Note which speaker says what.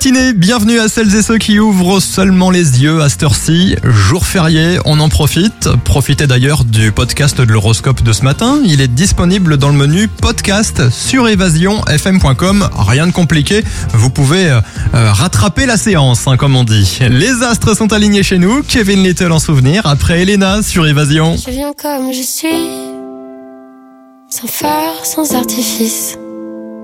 Speaker 1: matinée, bienvenue à celles et ceux qui ouvrent seulement les yeux à cette heure-ci. Jour férié, on en profite. Profitez d'ailleurs du podcast de l'horoscope de ce matin. Il est disponible dans le menu podcast sur évasionfm.com. Rien de compliqué, vous pouvez rattraper la séance, comme on dit. Les astres sont alignés chez nous. Kevin Little en souvenir, après Elena sur Évasion.
Speaker 2: Je viens comme je suis, sans phare, sans artifice.